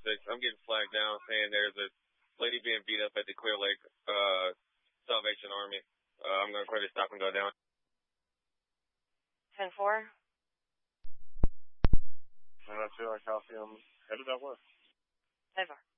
I'm getting flagged down saying there's a lady being beat up at the Clear Lake Salvation Army. I'm going to try to stop and go down. 10-4. 902, I copy. I'm headed that way. 10-4.